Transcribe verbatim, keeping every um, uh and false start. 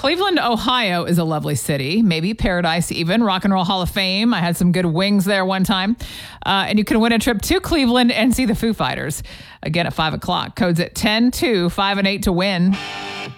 Cleveland, Ohio is a lovely city, maybe paradise even. Rock and Roll Hall of Fame. I had some good wings there one time. Uh, and you can win a trip to Cleveland and see the Foo Fighters. Again at five o'clock. Codes at ten, two, five, and eight to win.